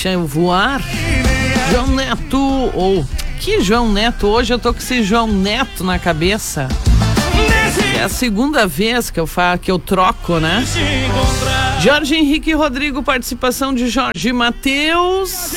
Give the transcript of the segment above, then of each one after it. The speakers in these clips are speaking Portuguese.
deixa eu voar. João Neto, que João Neto? Hoje eu tô com esse João Neto na cabeça. É a segunda vez que eu troco, né? Jorge Henrique Rodrigo, participação de Jorge Mateus.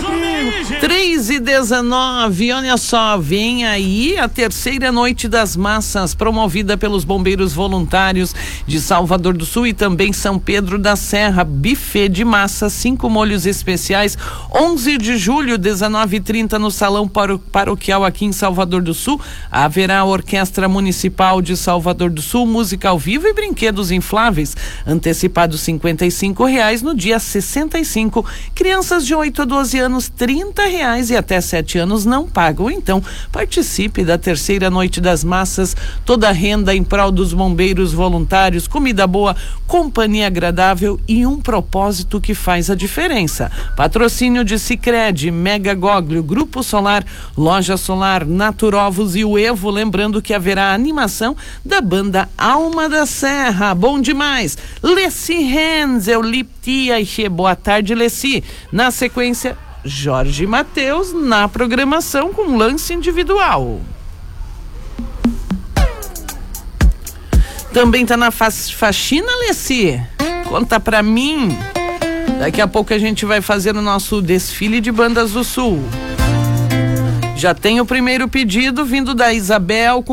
3h19, olha só, vem aí a terceira noite das massas, promovida pelos bombeiros voluntários de Salvador do Sul e também São Pedro da Serra. Buffet de massas, 5 molhos especiais, 11 de julho, 19h30, no Salão Paroquial aqui em Salvador do Sul. Haverá a Orquestra Municipal de Salvador do Sul, música ao vivo e brinquedos infláveis, antecipados R$55, no dia 65, crianças de 8 a 12 anos R$30 e até 7 anos não pagam. Então participe da terceira noite das massas, toda a renda em prol dos bombeiros voluntários, comida boa, companhia agradável e um propósito que faz a diferença. Patrocínio de Sicredi, Mega Goglio, Grupo Solar, Loja Solar, Naturovos e o Evo. Lembrando que haverá animação da banda Alma da Serra. Bom demais. Leci Renzel, Liptia e boa tarde, Leci. Na sequência, Jorge Mateus na programação com lance individual. Também tá na faxina, Leci? Conta pra mim. Daqui a pouco a gente vai fazer o nosso desfile de bandas do Sul. Já tem o primeiro pedido vindo da Isabel com